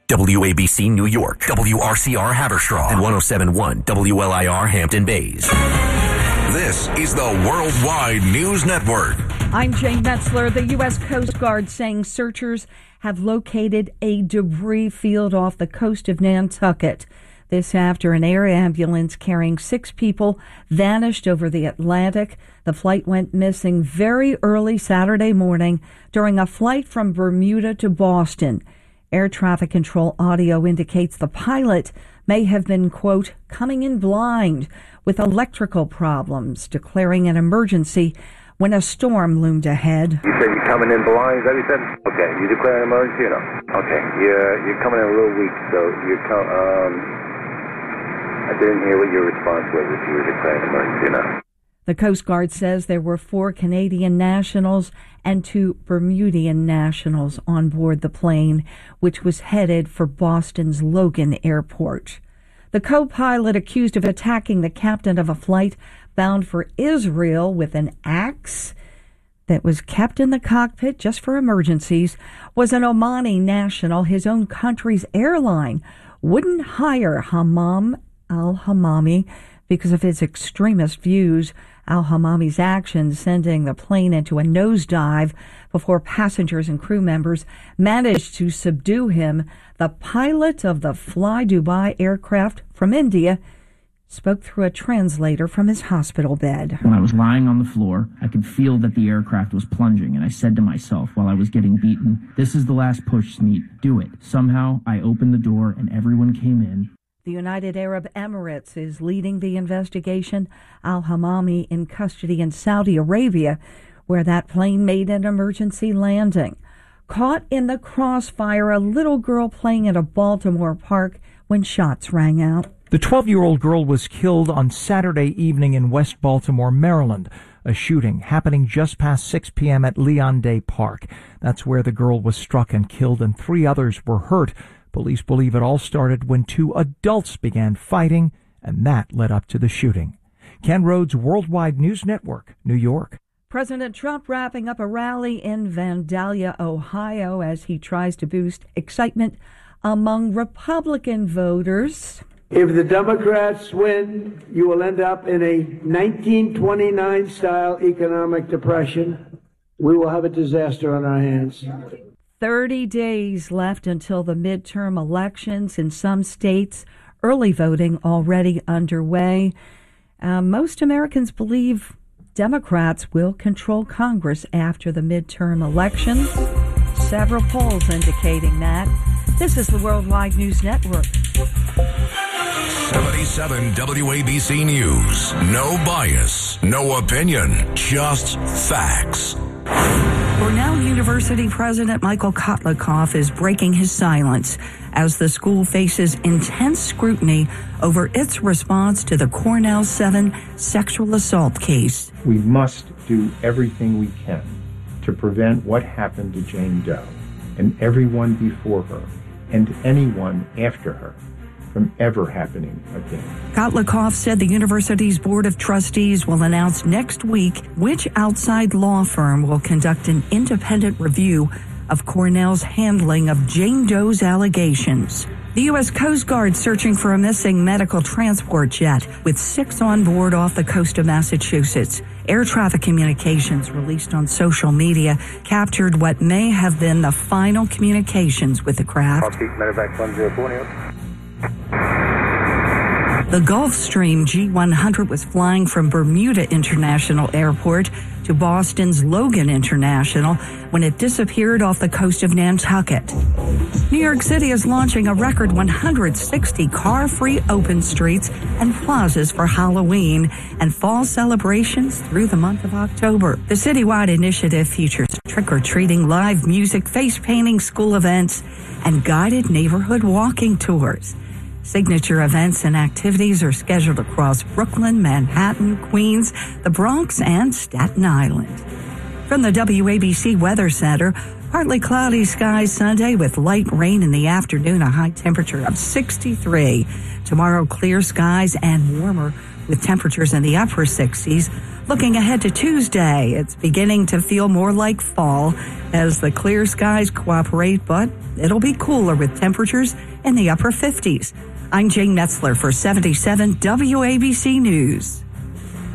WABC New York, WRCR Haverstraw, and 107.1 WLIR Hampton Bays. This is the Worldwide News Network. I'm Jane Metzler. The U.S. Coast Guard saying searchers have located a debris field off the coast of Nantucket. This after an air ambulance carrying 6 people vanished over the Atlantic. The flight went missing very early Saturday morning during a flight from Bermuda to Boston. Air traffic control audio indicates the pilot may have been, quote, coming in blind with electrical problems, declaring an emergency when a storm loomed ahead. You said you're coming in blind, is that what you said? Okay, you declare an emergency or no? Okay, you're coming in a little weak, so I didn't hear what your response was, if you were declaring an emergency or not. The Coast Guard says there were 4 Canadian nationals and 2 Bermudian nationals on board the plane, which was headed for Boston's Logan Airport. The co-pilot accused of attacking the captain of a flight bound for Israel with an axe that was kept in the cockpit just for emergencies was an Omani national. His own country's airline wouldn't hire Hammam al-Hamami because of his extremist views. Al-Hamami's actions sending the plane into a nosedive before passengers and crew members managed to subdue him. The pilot of the Fly Dubai aircraft from India spoke through a translator from his hospital bed. When I was lying on the floor, I could feel that the aircraft was plunging, and I said to myself while I was getting beaten, "This is the last push, Smeet. Do it." Somehow, I opened the door and everyone came in. The United Arab Emirates is leading the investigation. Al-Hamami in custody in Saudi Arabia, where that plane made an emergency landing. Caught in the crossfire, a little girl playing at a Baltimore park when shots rang out. The 12-year-old girl was killed on Saturday evening in West Baltimore, Maryland. A shooting happening just past 6 p.m. at Leon Day Park. That's where the girl was struck and killed, and 3 others were hurt. Police believe it all started when 2 adults began fighting, and that led up to the shooting. Ken Rhodes, Worldwide News Network, New York. President Trump wrapping up a rally in Vandalia, Ohio, as he tries to boost excitement among Republican voters. If the Democrats win, you will end up in a 1929-style economic depression. We will have a disaster on our hands. 30 days left until the midterm elections in some states. Early voting already underway. Most Americans believe Democrats will control Congress after the midterm election. Several polls indicating that. This is the Worldwide News Network. 77 WABC News. No bias, no opinion, just facts. Cornell University President Michael Kotlikoff is breaking his silence as the school faces intense scrutiny over its response to the Cornell 7 sexual assault case. We must do everything we can to prevent what happened to Jane Doe and everyone before her and anyone after her from ever happening again. Kotlikoff said the university's Board of Trustees will announce next week which outside law firm will conduct an independent review of Cornell's handling of Jane Doe's allegations. The U.S. Coast Guard searching for a missing medical transport jet with 6 on board off the coast of Massachusetts. Air traffic communications released on social media captured what may have been the final communications with the craft. The Gulfstream G100 was flying from Bermuda International Airport to Boston's Logan International when it disappeared off the coast of Nantucket. New York City is launching a record 160 car-free open streets and plazas for Halloween and fall celebrations through the month of October. The citywide initiative features trick-or-treating, live music, face painting, school events, and guided neighborhood walking tours. Signature events and activities are scheduled across Brooklyn, Manhattan, Queens, the Bronx, and Staten Island. From the WABC Weather Center, partly cloudy skies Sunday with light rain in the afternoon, a high temperature of 63. Tomorrow, clear skies and warmer with temperatures in the upper 60s. Looking ahead to Tuesday, it's beginning to feel more like fall as the clear skies cooperate, but it'll be cooler with temperatures in the upper 50s. I'm Jane Metzler for 77 WABC News.